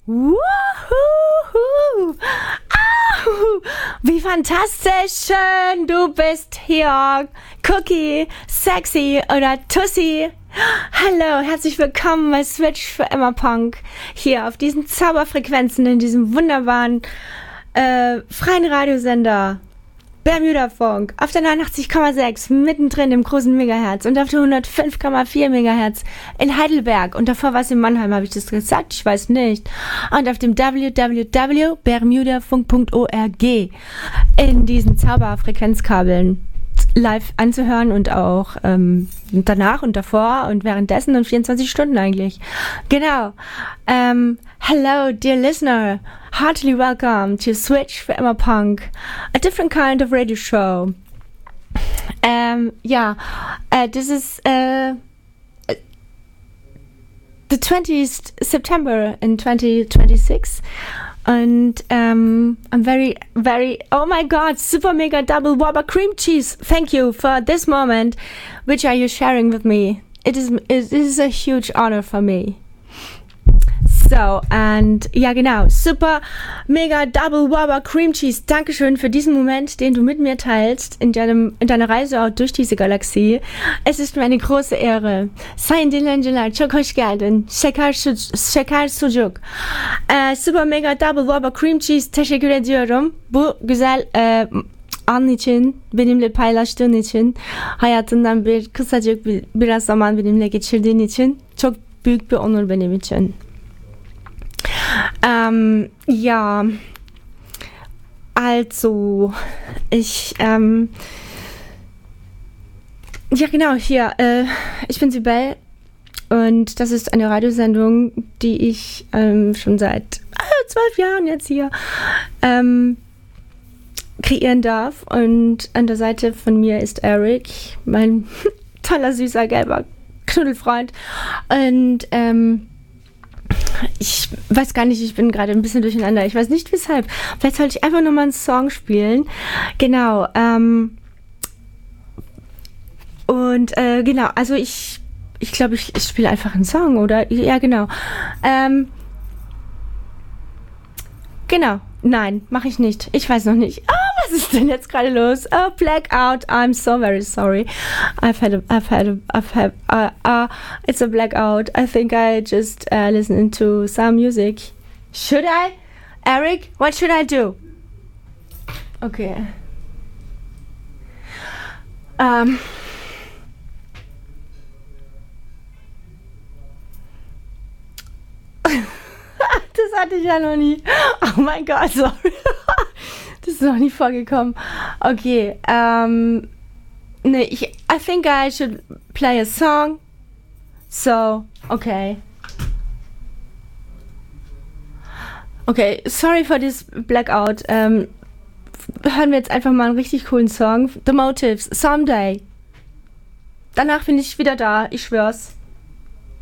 Wuhu! Au! Wie fantastisch schön du bist hier, Cookie, Sexy oder Tussi. Hallo, herzlich willkommen bei Switch für Emma Punk. Hier auf diesen Zauberfrequenzen in diesem wunderbaren freien Radiosender Bermuda Funk auf der 89,6 mittendrin im großen Megahertz und auf der 105,4 Megahertz in Heidelberg und davor war es in Mannheim, habe ich das gesagt? Ich weiß nicht. Und auf dem www.bermudafunk.org in diesen Zauberfrequenzkabeln live anzuhören und auch danach und davor und währenddessen und 24 Stunden eigentlich. Genau. Hello, dear listener. Heartily welcome to Switch for Emma Punk, a different kind of radio show. This is the 20th September in 2026. And I'm very, very, oh my god, super mega double whopper cream cheese. Thank you for this moment, which are you sharing with me. It is a huge honor for me. So, and ja genau, super mega double whopper cream cheese. Dankeschön für diesen Moment, den du mit mir teilst in deiner Reise auch durch diese Galaxie. Es ist mir eine große Ehre. Sayın dinleyiciler, çok hoş geldin. Şeker sucuk. Super mega double whopper cream cheese. Teşekkür ediyorum. Bu güzel an için, benimle paylaştığın için, hayatından biraz zaman benimle geçirdiğin için çok büyük bir onur benim için. Ja, also, ich bin Sibel und das ist eine Radiosendung, die ich schon seit 12 Jahren jetzt hier kreieren darf und an der Seite von mir ist Eric, mein toller, süßer, gelber Knuddelfreund und ich weiß gar nicht, ich bin gerade ein bisschen durcheinander. Ich weiß nicht, weshalb. Vielleicht sollte ich einfach nochmal einen Song spielen. Genau. Genau, also ich glaube, ich spiele einfach einen Song, oder? Ja, genau. Genau. Nein, mache ich nicht. Ich weiß noch nicht. Was ist denn jetzt gerade los? Oh, blackout. I'm so very sorry. It's a blackout. I think I just listened to some music. Should I? Eric, what should I do? Okay. Das hatte ich ja noch nie. Oh mein Gott, sorry. Das ist noch nie vorgekommen. Okay, I think I should play a song. So, okay. Okay, sorry for this blackout. Hören wir jetzt einfach mal einen richtig coolen Song. The Motives, Someday. Danach bin ich wieder da, ich schwör's.